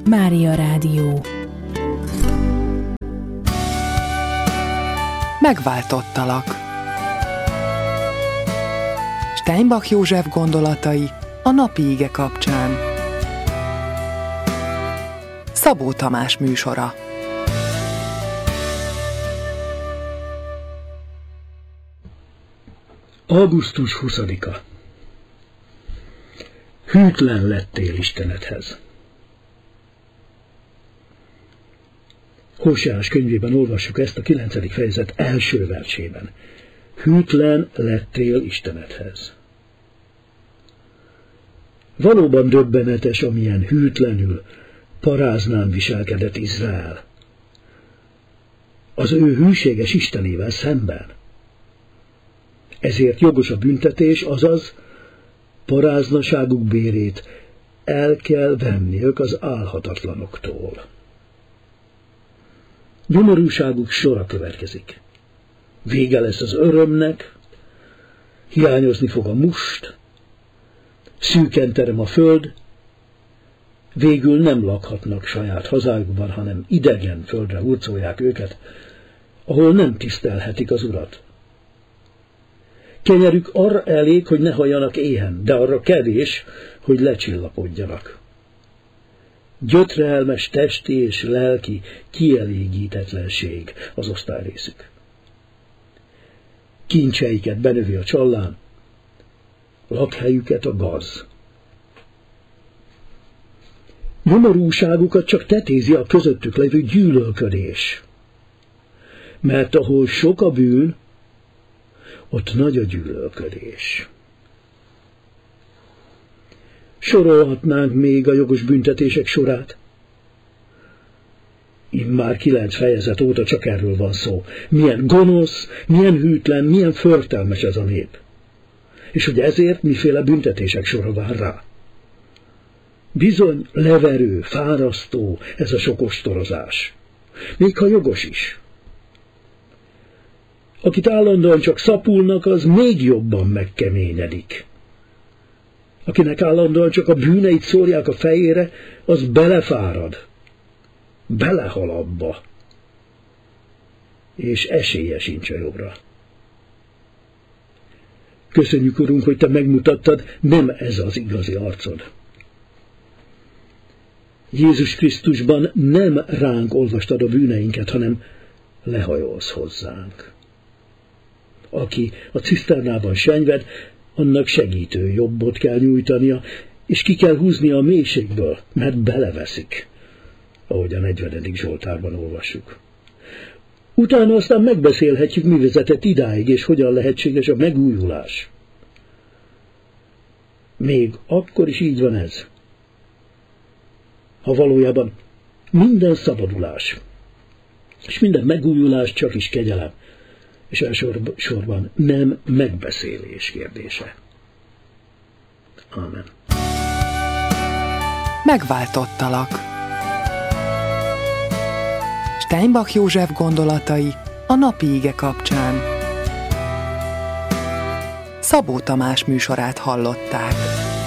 Mária Rádió. Megváltottalak. Steinbach József gondolatai a napi ige kapcsán. Szabó Tamás műsora. Augusztus 20-a. Hűtlen lettél Istenedhez. Hóseás könyvében olvassuk ezt a 9. fejezet első versében. Hűtlen lettél Istenedhez. Valóban döbbenetes, amilyen hűtlenül, paráznán viselkedett Izrael. Az ő hűséges Istenével szemben. Ezért jogos a büntetés, azaz paráznaságuk bérét el kell venniük az álhatatlanoktól. Nyomorúságuk sora következik. Vége lesz az örömnek, hiányozni fog a must, szűken terem a föld, végül nem lakhatnak saját hazájukban, hanem idegen földre hurcolják őket, ahol nem tisztelhetik az Urat. Kenyerük arra elég, hogy ne halljanak éhen, de arra kevés, hogy lecsillapodjanak. Gyötrelmes testi és lelki kielégítetlenség az osztályrészük. Kincseiket benövi a csallán, lakhelyüket a gaz. Nyomorúságukat csak tetézi a közöttük lévő gyűlölködés. Mert ahol sok a bűn, ott nagy a gyűlölködés. Sorolhatnánk még a jogos büntetések sorát. Immár 9 fejezet óta csak erről van szó. Milyen gonosz, milyen hűtlen, milyen förtelmes ez a nép. És hogy ezért miféle büntetések sora vár rá. Bizony leverő, fárasztó ez a sok ostorozás. Még ha jogos is. Akit állandóan csak szapulnak, az még jobban megkeményedik. Akinek állandóan csak a bűneit szórják a fejére, az belefárad. Belehal abba. És esélye sincs a jobbra. Köszönjük, Urunk, hogy Te megmutattad, nem ez az igazi arcod. Jézus Krisztusban nem ránk olvastad a bűneinket, hanem lehajolsz hozzánk. Aki a ciszternában senyved, annak segítő jobbot kell nyújtania, és ki kell húznia a mélységből, mert beleveszik, ahogy a 40. Zsoltárban olvassuk. Utána aztán megbeszélhetjük, mi vezetett idáig, és hogyan lehetséges a megújulás. Még akkor is így van ez. Ha valójában minden szabadulás, és minden megújulás csak is kegyelem, és elsősorban nem megbeszélés kérdése. Ámen. Megváltottalak. Steinbach József gondolatai a napi ige kapcsán. Szabó Tamás műsorát hallották.